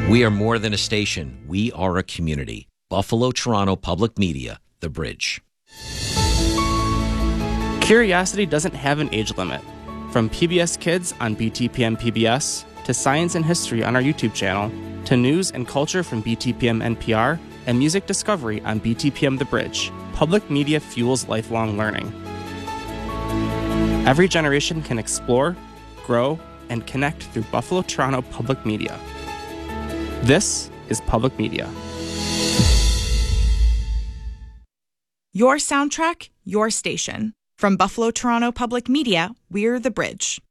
We are more than a station. We are a community. Buffalo, Toronto Public Media, The Bridge. Curiosity doesn't have an age limit. From PBS Kids on BTPM PBS, to Science and History on our YouTube channel, to news and culture from BTPM NPR, and music discovery on BTPM The Bridge, public media fuels lifelong learning. Every generation can explore, grow, and connect through Buffalo, Toronto Public Media. This is Public Media. Your soundtrack, your station. From Buffalo, Toronto Public Media, we're The Bridge.